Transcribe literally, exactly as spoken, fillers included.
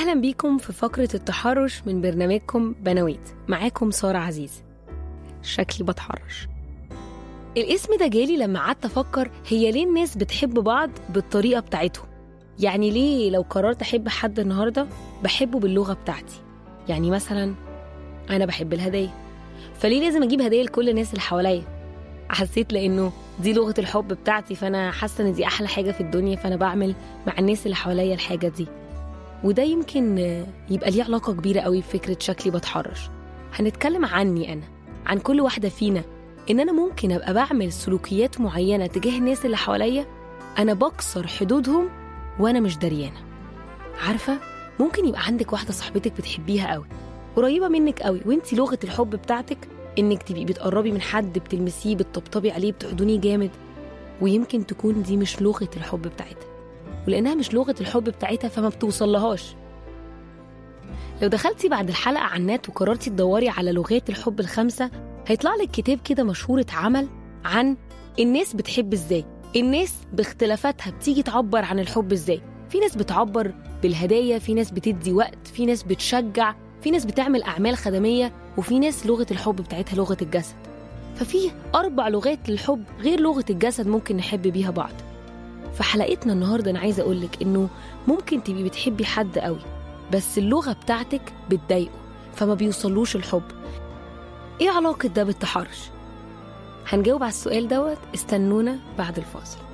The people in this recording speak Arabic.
أهلا بيكم في فقرة التحرش من برنامجكم بنويت. معاكم سارة عزيز. شكلي بتحرش. الاسم ده جالي لما قعدت أفكر هي ليه الناس بتحب بعض بالطريقة بتاعتهم. يعني ليه لو قررت أحب حد النهاردة بحبه باللغة بتاعتي؟ يعني مثلا أنا بحب الهدايا، فليه لازم أجيب هدايا لكل الناس اللي حواليا؟ حسيت لأنه دي لغة الحب بتاعتي، فأنا حاسة إن دي أحلى حاجة في الدنيا، فأنا بعمل مع الناس اللي حواليا الحاجة دي. وده يمكن يبقى ليه علاقة كبيرة قوي بفكرة شكلي بتحرش. هنتكلم عني أنا، عن كل واحدة فينا، إن أنا ممكن أبقى بعمل سلوكيات معينة تجاه الناس اللي حواليا أنا بكسر حدودهم وأنا مش دريانة. عارفة، ممكن يبقى عندك واحدة صاحبتك بتحبيها قوي، قريبة منك قوي، وانتي لغة الحب بتاعتك إنك تبقي بتقربي من حد، بتلمسيه، بتطبطبي عليه، بتحضنيه جامد، ويمكن تكون دي مش لغة الحب بتاعتها، ولأنها مش لغة الحب بتاعتها فما بتوصلهاش. لو دخلتي بعد الحلقة على النت وقررتي تدوري على لغات الحب الخمسة، هيطلع لك كتاب كده مشهور اتعمل عن الناس بتحب ازاي، الناس باختلافاتها بتيجي تعبر عن الحب ازاي. في ناس بتعبر بالهدايا، في ناس بتدي وقت، في ناس بتشجع، في ناس بتعمل أعمال خدمية، وفي ناس لغة الحب بتاعتها لغة الجسد. ففي أربع لغات للحب غير لغة الجسد ممكن نحب بيها بعض. في حلقتنا النهاردة أنا عايزة أقولك إنه ممكن تبقي بتحبي حد قوي بس اللغة بتاعتك بتضايقه فما بيوصلوش الحب. إيه علاقة ده بالتحرش؟ هنجاوب على السؤال دوت، استنونا بعد الفاصل.